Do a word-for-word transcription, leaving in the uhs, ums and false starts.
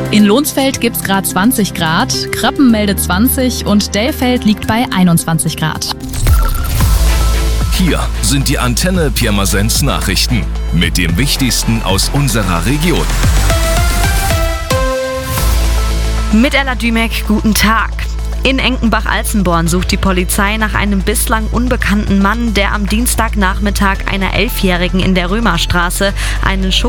In Lohnsfeld gibt's gerade zwanzig Grad, Krappenmelde zwanzig und Dellfeld liegt bei einundzwanzig Grad. Hier sind die Antenne Pirmasens Nachrichten mit dem Wichtigsten aus unserer Region. Mit Ella Dümek, guten Tag. In Enkenbach-Alzenborn sucht die Polizei nach einem bislang unbekannten Mann, der am Dienstagnachmittag einer Elfjährigen in der Römerstraße einen